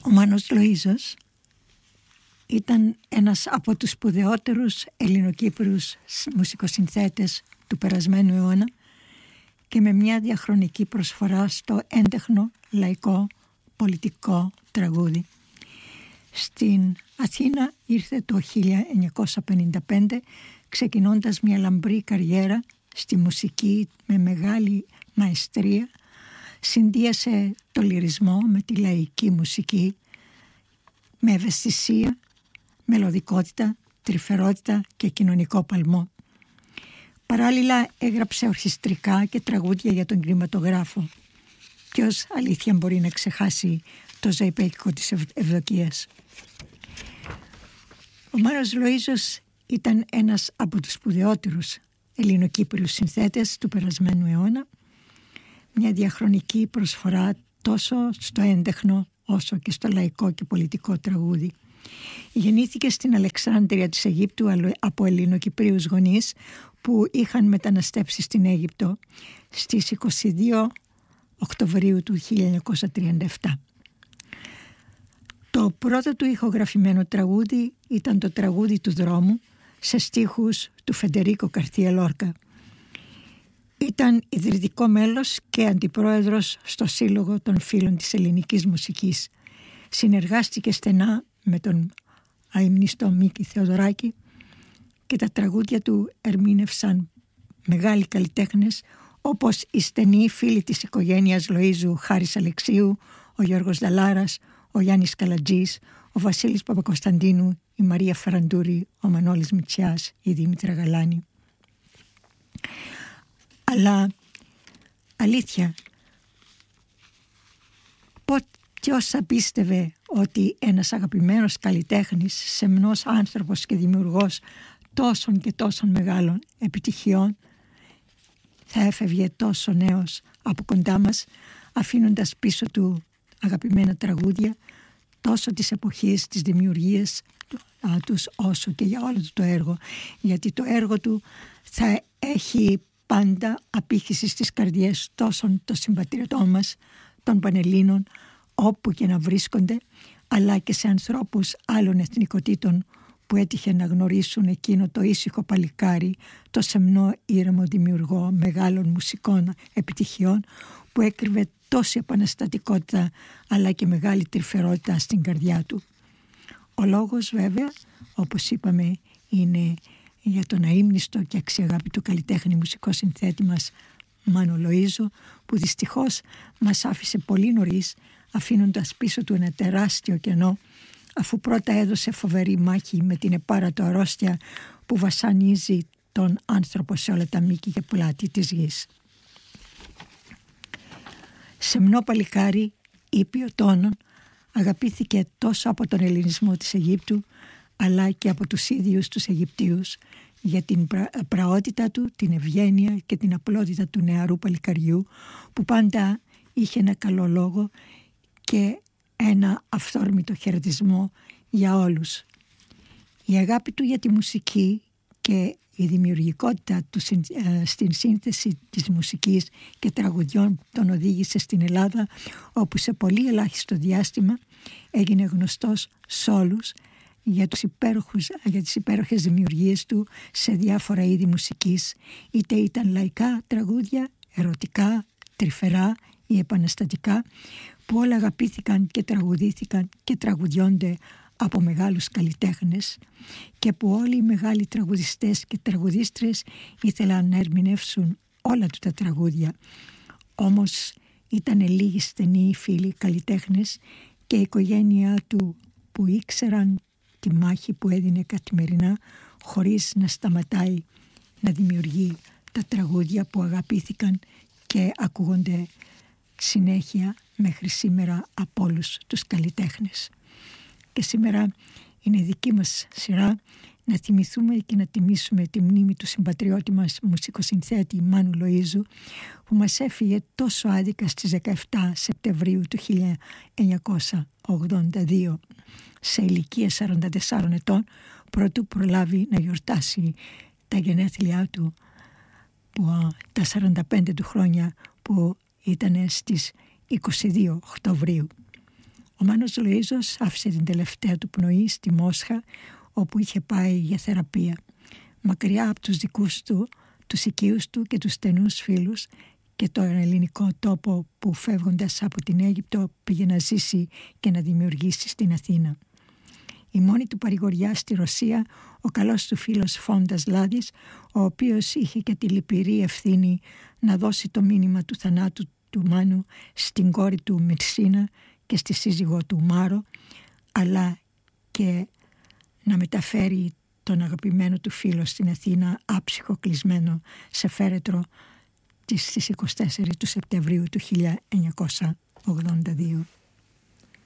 Ο Μάνος Λοΐζος ήταν ένας από τους σπουδαιότερους Ελληνοκύπριους μουσικοσυνθέτες του περασμένου αιώνα και με μια διαχρονική προσφορά στο έντεχνο λαϊκό πολιτικό τραγούδι. Στην Αθήνα ήρθε το 1955, ξεκινώντας μια λαμπρή καριέρα στη μουσική με μεγάλη μαεστρία. Συνδύασε το λυρισμό με τη λαϊκή μουσική με ευαισθησία, μελωδικότητα, τρυφερότητα και κοινωνικό παλμό. Παράλληλα έγραψε ορχιστρικά και τραγούδια για τον κινηματογράφο. Ποιος αλήθεια μπορεί να ξεχάσει το ζαϊπέκικο της Ευδοκίας. Ο Μάνος Λοΐζος ήταν ένας από τους σπουδαιότερους Ελληνοκύπριους συνθέτες του περασμένου αιώνα. Μια διαχρονική προσφορά τόσο στο έντεχνο όσο και στο λαϊκό και πολιτικό τραγούδι. Γεννήθηκε στην Αλεξάνδρεια της Αιγύπτου από Ελληνοκυπρίους γονείς που είχαν μεταναστεύσει στην Αίγυπτο στις 22 Οκτωβρίου του 1937. Το πρώτο του ηχογραφημένο τραγούδι ήταν το τραγούδι του δρόμου σε στίχους του Φεντερίκο Γκαρθία Λόρκα. Ήταν ιδρυτικό μέλος και αντιπρόεδρος στο Σύλλογο των Φίλων της Ελληνικής Μουσικής. Συνεργάστηκε στενά με τον αειμνηστό Μίκη Θεοδωράκη και τα τραγούδια του ερμήνευσαν μεγάλοι καλλιτέχνες όπως οι στενοί φίλοι της οικογένειας Λοΐζου, Χάρης Αλεξίου, ο Γιώργος Δαλάρας, ο Γιάννης Καλατζής, ο Βασίλης Παπακοσταντίνου, η Μαρία Φεραντούρη, ο Μανώλης Μητσιάς, η Δήμητρα Γαλάνη. Αλλά αλήθεια, ποιος θα πίστευε ότι ένας αγαπημένος καλλιτέχνης, σεμνός άνθρωπος και δημιουργός τόσων και τόσων μεγάλων επιτυχιών θα έφευγε τόσο νέος από κοντά μας, αφήνοντας πίσω του αγαπημένα τραγούδια τόσο της εποχής της δημιουργίας τους όσο και για όλο του το έργο, γιατί το έργο του θα έχει πάντα απήχηση στις καρδιές τόσων των συμπατριωτών μας, των Πανελλήνων, όπου και να βρίσκονται, αλλά και σε ανθρώπους άλλων εθνικοτήτων που έτυχε να γνωρίσουν εκείνο το ήσυχο παλικάρι, το σεμνό ήρεμο δημιουργό μεγάλων μουσικών επιτυχιών που έκρυβε τόση επαναστατικότητα αλλά και μεγάλη τρυφερότητα στην καρδιά του. Ο λόγος βέβαια, όπως είπαμε, είναι για τον αείμνηστο και αξιαγάπητο καλλιτέχνη μουσικό συνθέτη μας Μάνο Λοΐζο, που δυστυχώς μας άφησε πολύ νωρίς, αφήνοντας πίσω του ένα τεράστιο κενό, αφού πρώτα έδωσε φοβερή μάχη με την επάρατο αρρώστια που βασανίζει τον άνθρωπο σε όλα τα μήκη και πλάτη της γης. Σεμνό παλικάρι, ήπιο τόνων, αγαπήθηκε τόσο από τον ελληνισμό της Αιγύπτου αλλά και από τους ίδιους τους Αιγυπτίους για την πραότητα του, την ευγένεια και την απλότητα του νεαρού παλικαριού που πάντα είχε ένα καλό λόγο και ένα αυθόρμητο χαιρετισμό για όλους. Η αγάπη του για τη μουσική και η δημιουργικότητα του στην σύνθεση της μουσικής και τραγουδιών τον οδήγησε στην Ελλάδα, όπου σε πολύ ελάχιστο διάστημα έγινε γνωστός σε όλους για τις υπέροχες δημιουργίες του σε διάφορα είδη μουσικής, είτε ήταν λαϊκά τραγούδια, ερωτικά, τρυφερά ή επαναστατικά, που όλα αγαπήθηκαν και τραγουδήθηκαν και τραγουδιώνται από μεγάλους καλλιτέχνες και που όλοι οι μεγάλοι τραγουδιστές και τραγουδίστρες ήθελαν να ερμηνεύσουν όλα του τα τραγούδια. Όμως ήταν λίγοι στενοί φίλοι καλλιτέχνες και η οικογένειά του που ήξεραν τη μάχη που έδινε καθημερινά χωρίς να σταματάει να δημιουργεί τα τραγούδια που αγαπήθηκαν και ακούγονται συνέχεια μέχρι σήμερα από όλους τους καλλιτέχνες. Και σήμερα είναι δική μας σειρά να θυμηθούμε και να τιμήσουμε τη μνήμη του συμπατριώτη μας μουσικοσυνθέτη Μάνου Λοΐζου, που μας έφυγε τόσο άδικα στις 17 Σεπτεμβρίου του 1982 σε ηλικία 44 ετών, προτού προλάβει να γιορτάσει τα γενέθλιά του, τα 45 του χρόνια που ήταν στις 22 Οκτωβρίου. Ο Μάνος Λοΐζος άφησε την τελευταία του πνοή στη Μόσχα, όπου είχε πάει για θεραπεία. Μακριά από τους δικούς του, τους οικείους του και τους στενούς φίλους και τον ελληνικό τόπο που φεύγοντας από την Αίγυπτο πήγε να ζήσει και να δημιουργήσει στην Αθήνα. Η μόνη του παρηγοριά στη Ρωσία, ο καλός του φίλος Φόντας Λάδης, ο οποίος είχε και τη λυπηρή ευθύνη να δώσει το μήνυμα του θανάτου του Μάνου στην κόρη του Μυρσίνα και στη σύζυγό του Μάρο, αλλά και να μεταφέρει τον αγαπημένο του φίλο στην Αθήνα άψυχο κλεισμένο σε φέρετρο στις 24 του Σεπτεμβρίου του 1982.